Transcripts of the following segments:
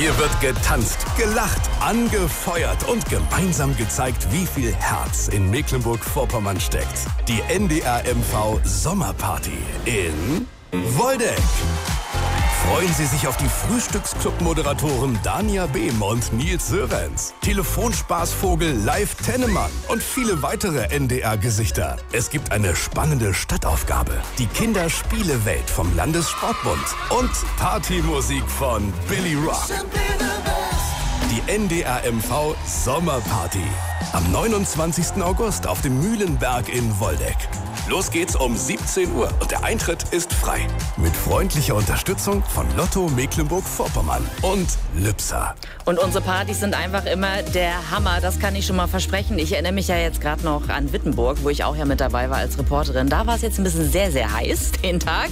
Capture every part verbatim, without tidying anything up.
Hier wird getanzt, gelacht, angefeuert und gemeinsam gezeigt, wie viel Herz in Mecklenburg-Vorpommern steckt. Die N D R M V Sommerparty in Woldeck. Freuen Sie sich auf die Frühstücksclub-Moderatoren Dania Behm und Nils Sörenz, Telefonspaßvogel Live Tennemann und viele weitere N D R-Gesichter. Es gibt eine spannende Stadtaufgabe, die Kinderspielewelt vom Landessportbund und Partymusik von Billy Rock. Die N D R M V Sommerparty am neunundzwanzigsten August auf dem Mühlenberg in Woldeck. Los geht's um siebzehn Uhr und der Eintritt ist frei. Mit freundlicher Unterstützung von Lotto Mecklenburg-Vorpommern und Lübser. Und unsere Partys sind einfach immer der Hammer, das kann ich schon mal versprechen. Ich erinnere mich ja jetzt gerade noch an Wittenburg, wo ich auch ja mit dabei war als Reporterin. Da war es jetzt ein bisschen sehr, sehr heiß den Tag.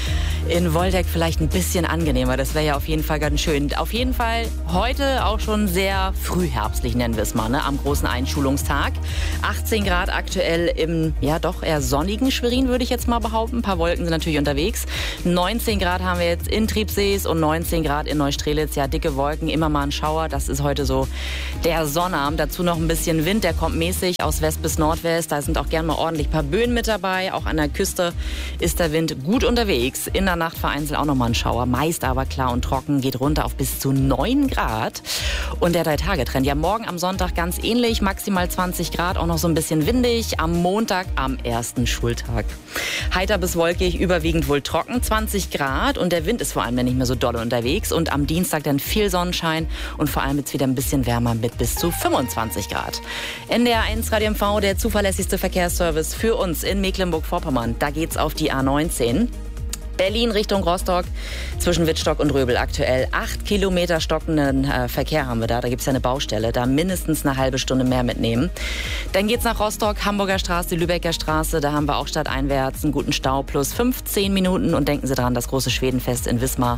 In Woldeck vielleicht ein bisschen angenehmer. Das wäre ja auf jeden Fall ganz schön. Auf jeden Fall heute auch schon sehr frühherbstlich, nennen wir es mal, ne? Am großen Einschulungstag. achtzehn Grad aktuell im, ja doch eher sonnigen Schwerin, würde ich jetzt mal behaupten. Ein paar Wolken sind natürlich unterwegs. neunzehn Grad haben wir jetzt in Triebsees und neunzehn Grad in Neustrelitz. Ja, dicke Wolken, immer mal ein Schauer. Das ist heute so der Sonnabend. Dazu noch ein bisschen Wind, der kommt mäßig aus West bis Nordwest. Da sind auch gerne mal ordentlich ein paar Böen mit dabei. Auch an der Küste ist der Wind gut unterwegs. In der Nacht vereinzelt auch noch mal ein Schauer, meist aber klar und trocken, geht runter auf bis zu neun Grad. Und der Drei-Tage-Trend, ja morgen am Sonntag ganz ähnlich, maximal zwanzig Grad, auch noch so ein bisschen windig. Am Montag, am ersten Schultag. Heiter bis wolkig, überwiegend wohl trocken, zwanzig Grad und der Wind ist vor allem dann nicht mehr so doll unterwegs. Und am Dienstag dann viel Sonnenschein und vor allem jetzt wieder ein bisschen wärmer mit bis zu fünfundzwanzig Grad. N D R eins Radio M V, der zuverlässigste Verkehrsservice für uns in Mecklenburg-Vorpommern. Da geht's auf die A neunzehn. Berlin Richtung Rostock, zwischen Wittstock und Röbel aktuell. Acht Kilometer stockenden äh, Verkehr haben wir da. Da gibt es ja eine Baustelle. Da mindestens eine halbe Stunde mehr mitnehmen. Dann geht's nach Rostock, Hamburger Straße, Lübecker Straße. Da haben wir auch stadteinwärts einen guten Stau plus fünfzehn Minuten. Und denken Sie dran, das große Schwedenfest in Wismar.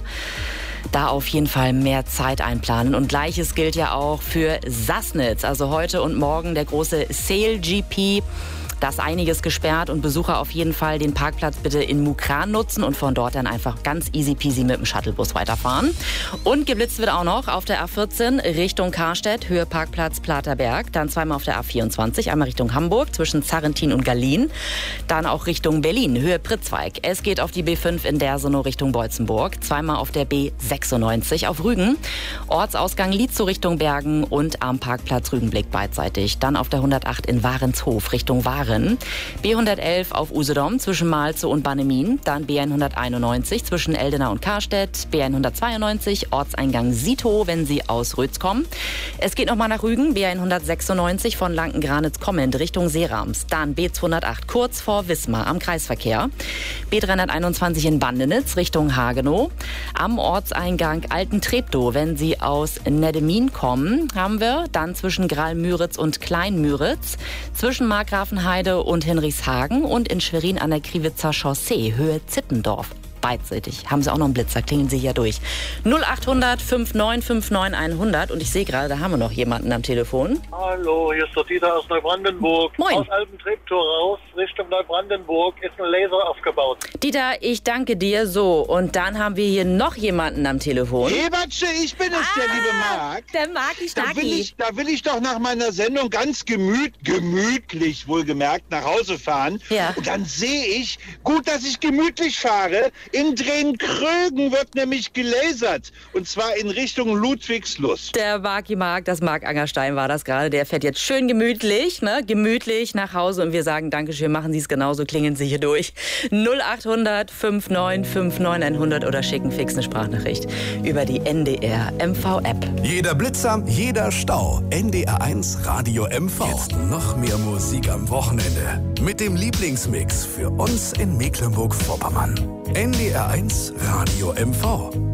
Da auf jeden Fall mehr Zeit einplanen. Und Gleiches gilt ja auch für Sassnitz. Also heute und morgen der große Sail G P. Da ist einiges gesperrt und Besucher auf jeden Fall den Parkplatz bitte in Mukran nutzen und von dort dann einfach ganz easy peasy mit dem Shuttlebus weiterfahren. Und geblitzt wird auch noch auf der A vierzehn Richtung Karstedt, Höhe Parkplatz Platerberg. Dann zweimal auf der A vierundzwanzig, einmal Richtung Hamburg zwischen Zarrentin und Gallien. Dann auch Richtung Berlin, Höhe Pritzweig. Es geht auf die B fünf in Dersonow Richtung Beutzenburg. Zweimal auf der B sechsundneunzig auf Rügen. Ortsausgang Lietzow Richtung Bergen und am Parkplatz Rügenblick beidseitig. Dann auf der hundertacht in Warenshof Richtung Waren. B hundertelf auf Usedom zwischen Malzow und Bannemin. Dann B hunderteinundneunzig zwischen Eldena und Karstedt. B hundertzweiundneunzig Ortseingang Sito, wenn Sie aus Rötz kommen. Es geht nochmal nach Rügen. B hundertsechsundneunzig von Lanken-Granitz kommend Richtung Seerams. Dann B zweihundertacht kurz vor Wismar am Kreisverkehr. B dreihunderteinundzwanzig in Bandenitz Richtung Hagenow. Am Ortseingang Alten-Treptow, wenn Sie aus Neddemin kommen, haben wir dann zwischen Graal-Müritz und Klein-Müritz. Zwischen Markgrafenheide und Hinrichshagen und in Schwerin an der Kriwitzer Chaussee, Höhe Zittendorf. Beidseitig. Haben Sie auch noch einen Blitzer? Klingen Sie hier durch. null achthundert neunundfünfzig neunundfünfzig hundert. Und ich sehe gerade, da haben wir noch jemanden am Telefon. Hallo, hier ist der Dieter aus Neubrandenburg. Moin. Aus Alten-Treptow raus, Richtung Neubrandenburg, ist ein Laser aufgebaut. Dieter, ich danke dir. So, und dann haben wir hier noch jemanden am Telefon. Ebertsche, ich bin es, ah, der liebe Marc. Der Marki Da will, Stacki. ich, da will ich doch nach meiner Sendung ganz gemüt, gemütlich, wohlgemerkt, nach Hause fahren. Ja. Und dann sehe ich, gut, dass ich gemütlich fahre, in Drehn-Krögen wird nämlich gelasert. Und zwar in Richtung Ludwigslust. Der Marki Mark, das Marc Angerstein war das gerade. Der fährt jetzt schön gemütlich, ne? Gemütlich nach Hause. Und wir sagen Dankeschön, machen Sie es genauso, klingeln Sie hier durch. null achthundert neunundfünfzig neunundfünfzig hundert oder schicken fix eine Sprachnachricht über die N D R M V-App. Jeder Blitzer, jeder Stau. N D R eins Radio M V. Jetzt noch mehr Musik am Wochenende. Mit dem Lieblingsmix für uns in Mecklenburg-Vorpommern. N D R eins Radio M V.